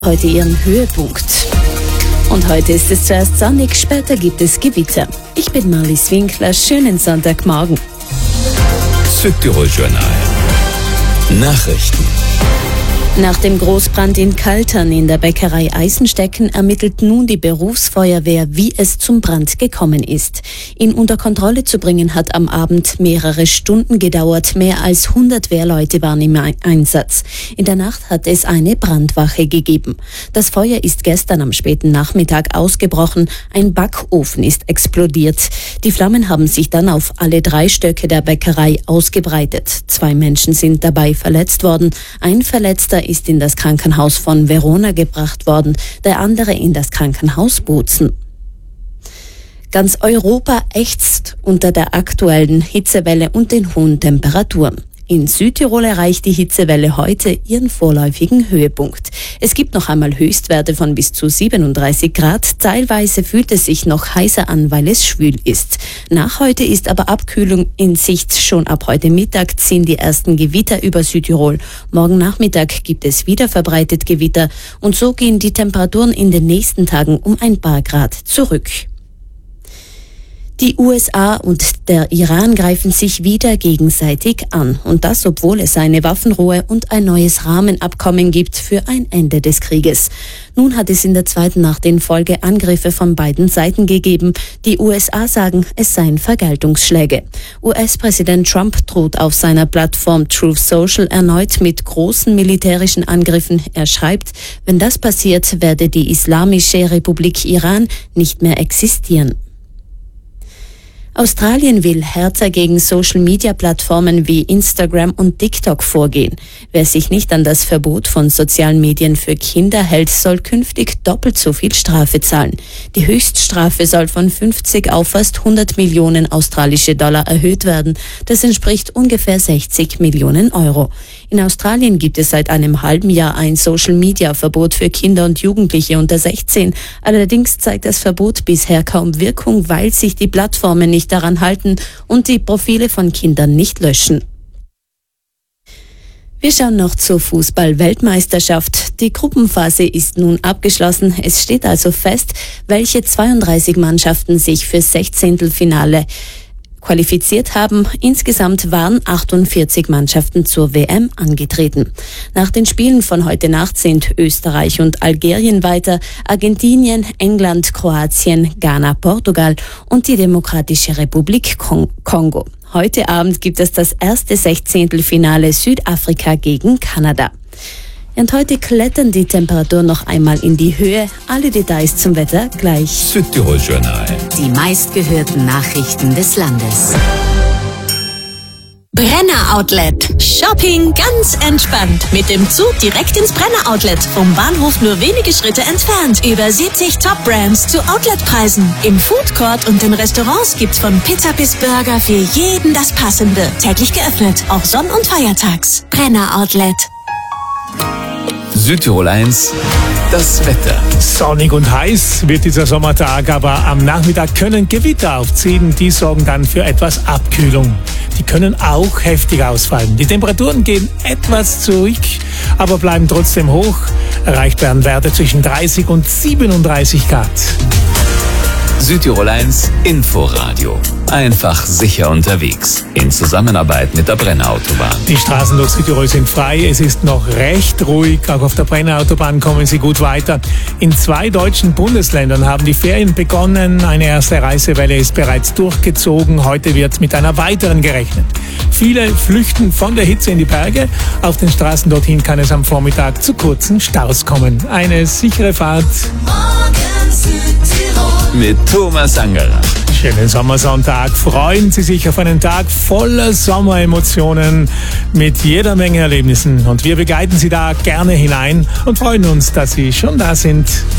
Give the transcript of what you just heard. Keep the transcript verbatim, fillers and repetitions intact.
Heute ihren Höhepunkt. Und heute ist es zuerst sonnig, später gibt es Gewitter. Ich bin Marlies Winkler, schönen Sonntagmorgen. Südtirol Journal. Nachrichten. Nach dem Großbrand in Kaltern in der Bäckerei Eisenstecken ermittelt nun die Berufsfeuerwehr, wie es zum Brand gekommen ist. Ihn unter Kontrolle zu bringen hat am Abend mehrere Stunden gedauert. Mehr als hundert Wehrleute waren im Einsatz. In der Nacht hat es eine Brandwache gegeben. Das Feuer ist gestern am späten Nachmittag ausgebrochen. Ein Backofen ist explodiert. Die Flammen haben sich dann auf alle drei Stöcke der Bäckerei ausgebreitet. Zwei Menschen sind dabei verletzt worden. Ein Verletzter ist in das Krankenhaus von Verona gebracht worden, der andere in das Krankenhaus Bozen. Ganz Europa ächzt unter der aktuellen Hitzewelle und den hohen Temperaturen. In Südtirol erreicht die Hitzewelle heute ihren vorläufigen Höhepunkt. Es gibt noch einmal Höchstwerte von bis zu siebenunddreißig Grad. Teilweise fühlt es sich noch heißer an, weil es schwül ist. Nach heute ist aber Abkühlung in Sicht. Schon ab heute Mittag ziehen die ersten Gewitter über Südtirol. Morgen Nachmittag gibt es wieder verbreitet Gewitter. Und so gehen die Temperaturen in den nächsten Tagen um ein paar Grad zurück. Die U S A und der Iran greifen sich wieder gegenseitig an. Und das, obwohl es eine Waffenruhe und ein neues Rahmenabkommen gibt für ein Ende des Krieges. Nun hat es in der zweiten Nacht in Folge Angriffe von beiden Seiten gegeben. Die U S A sagen, es seien Vergeltungsschläge. U S-Präsident Trump droht auf seiner Plattform Truth Social erneut mit großen militärischen Angriffen. Er schreibt, wenn das passiert, werde die Islamische Republik Iran nicht mehr existieren. Australien will härter gegen Social-Media-Plattformen wie Instagram und TikTok vorgehen. Wer sich nicht an das Verbot von sozialen Medien für Kinder hält, soll künftig doppelt so viel Strafe zahlen. Die Höchststrafe soll von fünfzig auf fast hundert Millionen australische Dollar erhöht werden. Das entspricht ungefähr sechzig Millionen Euro. In Australien gibt es seit einem halben Jahr ein Social-Media-Verbot für Kinder und Jugendliche unter sechzehn. Allerdings zeigt das Verbot bisher kaum Wirkung, weil sich die Plattformen nicht daran halten und die Profile von Kindern nicht löschen. Wir schauen noch zur Fußball-Weltmeisterschaft. Die Gruppenphase ist nun abgeschlossen. Es steht also fest, welche zweiunddreißig Mannschaften sich fürs Sechzehntelfinale qualifiziert haben. Insgesamt waren achtundvierzig Mannschaften zur W M angetreten. Nach den Spielen von heute Nacht sind Österreich und Algerien weiter, Argentinien, England, Kroatien, Ghana, Portugal und die Demokratische Republik Kongo. Heute Abend gibt es das erste Sechzehntelfinale Südafrika gegen Kanada. Und heute klettern die Temperaturen noch einmal in die Höhe. Alle Details zum Wetter gleich. Südtirol Journal. Die meistgehörten Nachrichten des Landes. Brenner Outlet. Shopping ganz entspannt. Mit dem Zug direkt ins Brenner Outlet. Vom Bahnhof nur wenige Schritte entfernt. Über siebzig Top-Brands zu Outletpreisen. Im Food Court und den Restaurants gibt's von Pizza bis Burger für jeden das Passende. Täglich geöffnet, auch sonn- und feiertags. Brenner Outlet. Südtirol eins, das Wetter. Sonnig und heiß wird dieser Sommertag, aber am Nachmittag können Gewitter aufziehen. Die sorgen dann für etwas Abkühlung. Die können auch heftig ausfallen. Die Temperaturen gehen etwas zurück, aber bleiben trotzdem hoch. Erreicht werden Werte zwischen dreißig und siebenunddreißig Grad. Südtirol eins Inforadio. Einfach sicher unterwegs. In Zusammenarbeit mit der Brenner Autobahn. Die Straßen durch Südtirol sind frei. Es ist noch recht ruhig. Auch auf der Brenner Autobahn kommen Sie gut weiter. In zwei deutschen Bundesländern haben die Ferien begonnen. Eine erste Reisewelle ist bereits durchgezogen. Heute wird mit einer weiteren gerechnet. Viele flüchten von der Hitze in die Berge. Auf den Straßen dorthin kann es am Vormittag zu kurzen Staus kommen. Eine sichere Fahrt. Morgen Südtirol. Mit Thomas Angerer. Schönen Sommersonntag. Freuen Sie sich auf einen Tag voller Sommeremotionen mit jeder Menge Erlebnissen. Und wir begleiten Sie da gerne hinein und freuen uns, dass Sie schon da sind.